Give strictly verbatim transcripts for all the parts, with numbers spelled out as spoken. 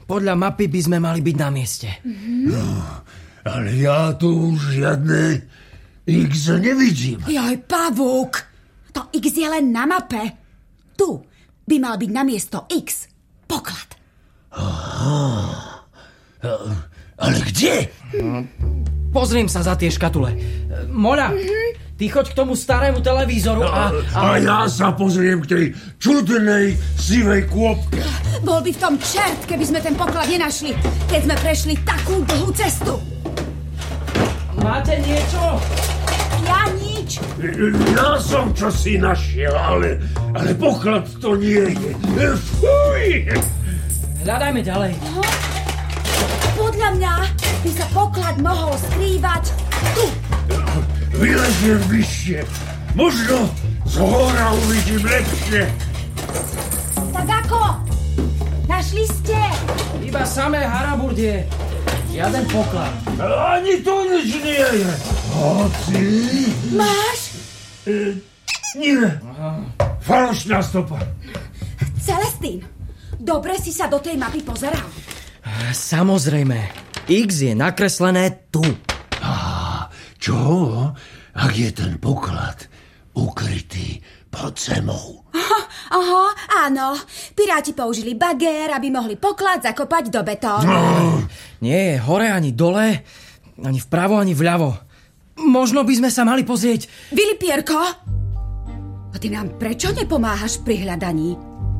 Podľa mapy by sme mali byť na mieste. Mm-hmm. No, ale ja tu už žiadne X nevidím. Joj, pavúk, to X je len na mape. Tu by mal byť na miesto X poklad. Aha. Ale kde? No, pozriem sa za tie škatule. Moľa, mm-hmm. ty choď k tomu starému televízoru a... A, a ja sa pozriem k tej čudnej sivej kôpke. Bol by v tom čert, keby sme ten poklad nenašli, keď sme prešli takú dlhú cestu. Máte niečo? Ja nič. Ja som čosi našiel, ale, ale poklad to nie je. Fuj! Hľadajme ďalej. No, podľa mňa by sa poklad mohol skrývať tu. Vyleziem vyššie. Možno z hora uvidím lepšie. Tak ako? Našli ste? Iba samé haraburdie. Žiaden poklad. Ani tu nič nie je. Hoci... Máš? E, nie. Falošná stopa. Celestín, dobre si sa do tej mapy pozeral. Samozrejme. X je nakreslené tu. A čo, ak je ten poklad ukrytý pod zemou? Aha, aha, áno. Piráti použili bagér, aby mohli poklad zakopať do betónu. No. Nie je hore ani dole, ani vpravo, ani vľavo. Možno by sme sa mali pozrieť... Vilipierko? A ty nám prečo nepomáhaš pri hľadaní?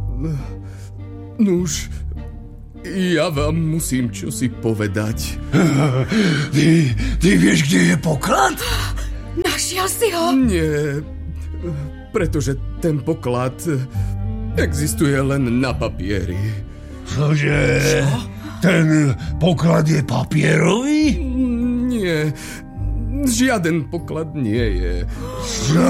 Nuž, ja vám musím čosi povedať. Ty, ty vieš, kde je poklad? Našiel si ho? Nie, pretože ten poklad existuje len na papieri. Čože? Čo? Ten poklad je papierový? Nie, žiaden poklad nie je. Čo?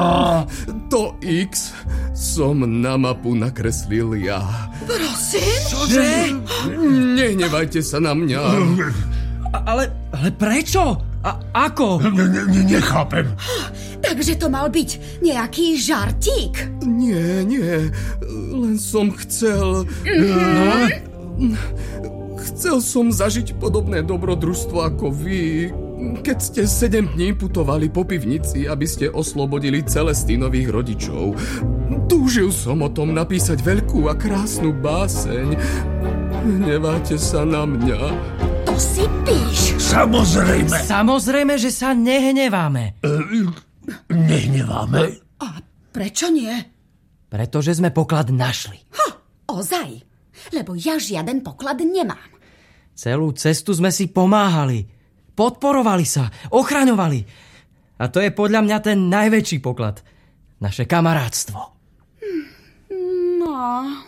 To X som na mapu nakreslil ja. Prosím? Čože? Nehnevajte sa na mňa. Ale, ale prečo? A ako? Ne, ne, nechápem. Takže to mal byť nejaký žartík? Nie, nie, len som chcel... No? Chcel som zažiť podobné dobrodružstvo ako vy, keď ste sedem dní putovali po pivnici, aby ste oslobodili Celestínových rodičov. Túžil som o tom napísať veľkú a krásnu báseň. Hneváte sa na mňa? To si píš. Samozrejme. Samozrejme, že sa nehneváme. E, nehneváme? A prečo nie? Pretože sme poklad našli. Ha, ozaj. Lebo ja žiaden poklad nemám. Celú cestu sme si pomáhali. Podporovali sa, ochraňovali. A to je podľa mňa ten najväčší poklad. Naše kamarátstvo. No,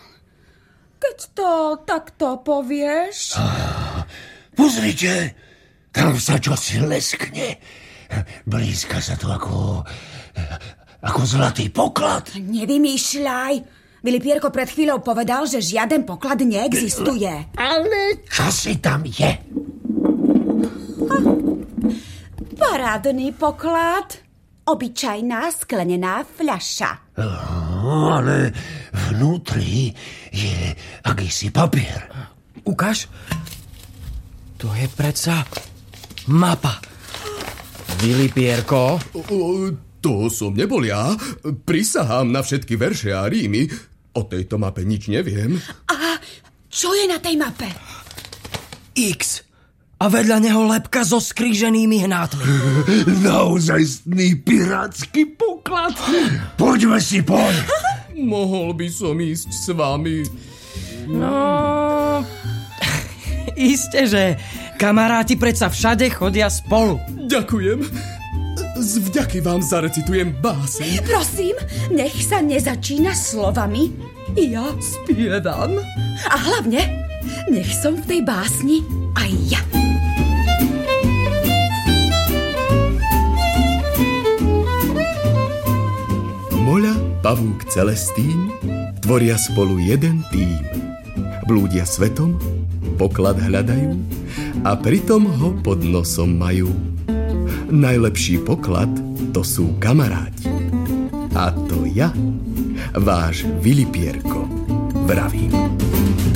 keď to takto povieš... Ah, pozrite, tam sa čosi leskne. Blízka sa to ako... ako zlatý poklad. Nevymýšľaj. Vilipierko pred chvíľou povedal, že žiaden poklad neexistuje. Ale čo si tam je? Ha, parádny poklad. Obyčajná sklenená fľaša. Oh, ale vnútri je akýsi papier. Ukáž. To je predsa mapa. Vilipierko. To som nebol ja. Prisahám na všetky verše a rímy. O tejto mape nič neviem. A čo je na tej mape? X. A vedľa neho lebka so skríženými hnátmi. Naozajstný pirátsky poklad. Poďme si poň. Mohol by som ísť s vami. No... Isté, že kamaráti predsa všade chodia spolu. Ďakujem. Z vďaky vám zarecitujem báseň. Prosím, nech sa nezačína slovami. Ja spievam. A hlavne, nech som v tej básni aj ja. Moľa, pavúk, Celestín tvoria spolu jeden tím. Blúdia svetom, poklad hľadajú a pritom ho pod nosom majú. Najlepší poklad to sú kamaráti. A to ja, váš Vilipierko, vravím.